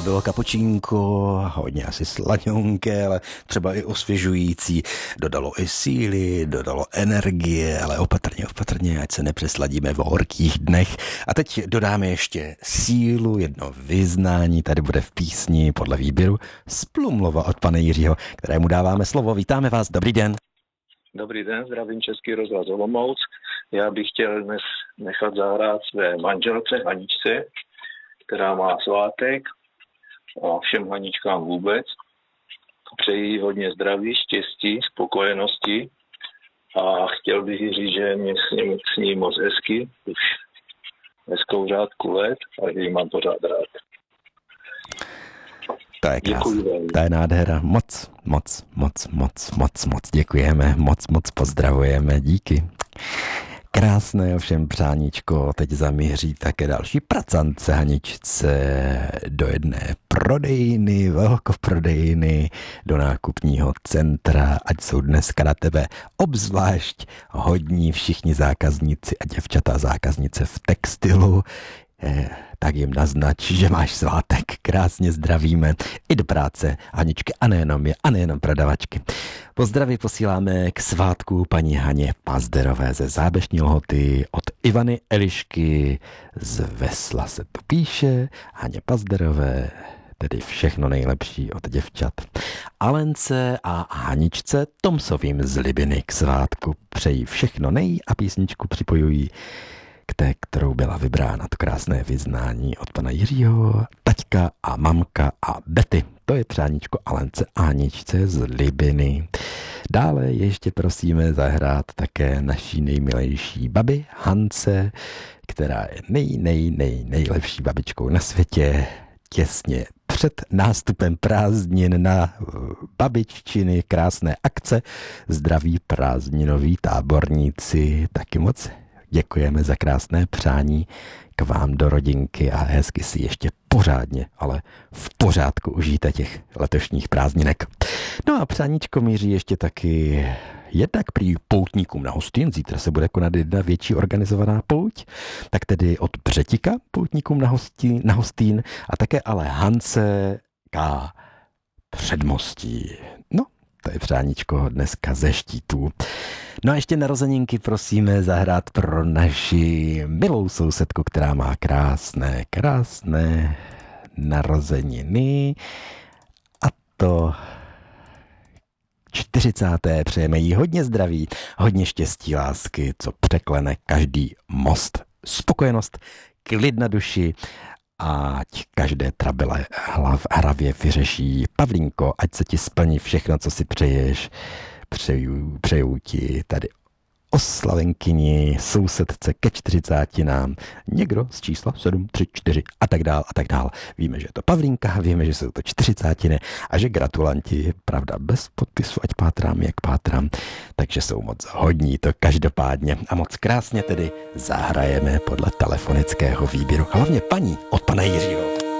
To bylo kapučínko, hodně asi slaňonké, ale třeba i osvěžující. Dodalo i síly, dodalo energie, ale opatrně, ať se nepřesladíme v horkých dnech. A teď dodáme ještě sílu, jedno vyznání, tady bude v písni podle výběru z Plumlova od pana Jiřího, kterému dáváme slovo. Vítáme vás, dobrý den. Dobrý den, zdravím Český rozhlas Olomouc. Já bych chtěl dnes nechat zahrát své manželce Haničce, která má svátek, a všem Haničkám vůbec. Přeji hodně zdraví, štěstí, spokojenosti a chtěl bych říct, že mě s ní moc hezky, už hezkou řádku let a že ji mám pořád rád. To je krásné, to je nádhera. Moc děkujeme, moc pozdravujeme, díky. Krásné ovšem přáníčko teď zamíří také další pracance Haničce do jedné prodejny, velkoprodejny, do nákupního centra, ať jsou dneska na tebe obzvlášť hodní všichni zákazníci a děvčata zákaznice v textilu. Tak jim naznač, že máš svátek. Krásně zdravíme i do práce Haničky a nejenom prodavačky. Pozdraví posíláme k svátku paní Haně Pazderové ze Zábešní Lhoty od Ivany Elišky z Vesla se to píše. Haně Pazderové, tedy všechno nejlepší od děvčat. Alence a Haničce Tomsovým z Libiny k svátku přejí všechno a písničku připojují k té, kterou byla vybrána, to krásné vyznání od pana Jiřího, taťka a mamka a Betty. To je přáníčko Alence a Haničce z Libiny. Dále ještě prosíme zahrát také naší nejmilejší babi Hance, která je nejlepší babičkou na světě, těsně před nástupem prázdnin na babiččiny, krásné akce. Zdraví prázdninoví táborníci, taky moc děkujeme za krásné přání k vám do rodinky a hezky si ještě pořádně, ale v pořádku užijte těch letošních prázdninek. No a přáníčko míří ještě taky jednak prý poutníkům na Hostín. Zítra se bude konat jedna větší organizovaná pouť, tak tedy od Břetika poutníkům na Hostín a také ale Hance K. Předmostí. No, to je přáníčko dneska ze Štítů. No a ještě narozeninky prosíme zahrát pro naši milou sousedku, která má krásné narozeniny. A to 40. Přejeme jí hodně zdraví, hodně štěstí, lásky, co překlene každý most. Spokojenost, klid na duši, ať každé trabile hravě vyřeší. Pavlínko, ať se ti splní všechno, co si přeješ. Přeju ti tady oslavenkyni, sousedce ke 40, někdo z čísla 7, 3, 4 a tak dál. Víme, že je to Pavlínka, víme, že jsou to 40 a že gratulanti, pravda, bez podpisu, ať pátrám, jak pátrám, takže jsou moc hodní, to každopádně a moc krásně tedy zahrajeme podle telefonického výběru, hlavně paní od pana Jiřího.